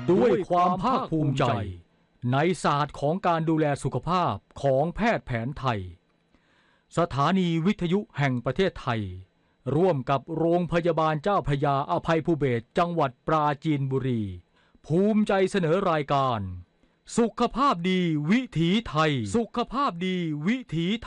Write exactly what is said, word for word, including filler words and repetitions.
ด้วยความภาคภูมิใจในศาสตร์ของการดูแลสุขภาพของแพทย์แผนไทยสถานีวิทยุแห่งประเทศไทยร่วมกับโรงพยาบาลเจ้าพระยาอภัยภูเบศรจังหวัดปราจีนบุรีภูมิใจเสนอรายการสุขภาพดีวิถีไทยสุขภาพดีวิถี